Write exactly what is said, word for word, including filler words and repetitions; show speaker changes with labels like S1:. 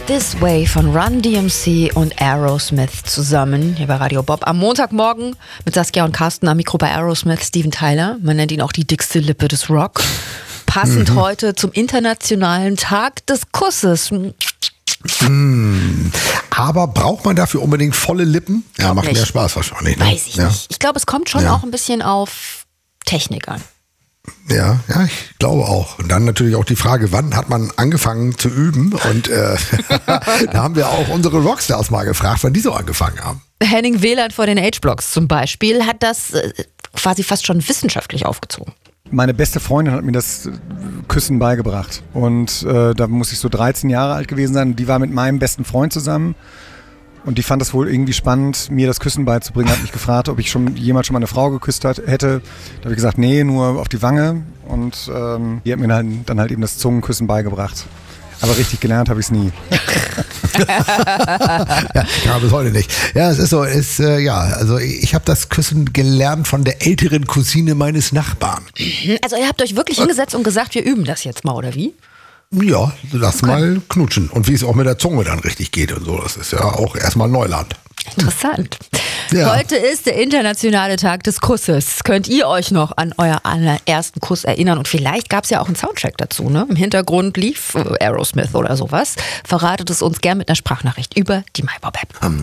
S1: This Way von Run D M C und Aerosmith zusammen hier bei Radio Bob. Am Montagmorgen mit Saskia und Carsten am Mikro bei Aerosmith, Steven Tyler. Man nennt ihn auch die dickste Lippe des Rock. Passend mhm. heute zum Internationalen Tag des Kusses.
S2: Mm. Aber braucht man dafür unbedingt volle Lippen? Ja, macht
S1: nicht.
S2: Mehr Spaß wahrscheinlich. Ne?
S1: Weiß ich
S2: ja.
S1: nicht. Ich glaube, es kommt schon
S2: ja.
S1: auch ein bisschen auf Technik an.
S2: Ja, ja, ich glaube auch. Und dann natürlich auch die Frage, wann hat man angefangen zu üben? Und äh, da haben wir auch unsere Rockstars mal gefragt, wann die so angefangen haben.
S1: Henning Wieland vor den H-Blocks zum Beispiel hat das äh, quasi fast schon wissenschaftlich aufgezogen.
S3: Meine beste Freundin hat mir das Küssen beigebracht. Und äh, da muss ich so dreizehn Jahre alt gewesen sein. Und die war mit meinem besten Freund zusammen. Und die fand es wohl irgendwie spannend, mir das Küssen beizubringen. Hat mich gefragt, ob ich schon jemals schon mal eine Frau geküsst hat, hätte. Da habe ich gesagt, nee, nur auf die Wange. Und ähm, die hat mir dann, dann halt eben das Zungenküssen beigebracht. Aber richtig gelernt habe ich es nie.
S2: ja, ja, bis heute nicht. Ja, es ist so, ist, äh, ja, also ich habe das Küssen gelernt von der älteren Cousine meines Nachbarn.
S1: Also ihr habt euch wirklich hingesetzt und gesagt, wir üben das jetzt mal, oder wie?
S2: Ja, lass
S1: Okay.
S2: mal knutschen. Und wie es auch mit der Zunge dann richtig geht und so, das ist ja auch erstmal Neuland.
S1: Interessant.
S2: Ja.
S1: Heute ist der internationale Tag des Kusses. Könnt ihr euch noch an euer allerersten Kuss erinnern? Und vielleicht gab es ja auch einen Soundtrack dazu, ne? Im Hintergrund lief äh, Aerosmith oder sowas. Verratet es uns gern mit einer Sprachnachricht über die MyBob-App.